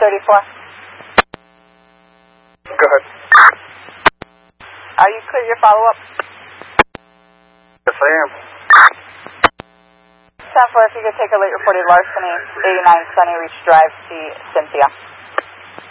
34. Go ahead. Are you clear your follow-up? Yes, I am. 10-4, if you could take a late reported larceny, 89 Sunny Reach Drive, see Cynthia.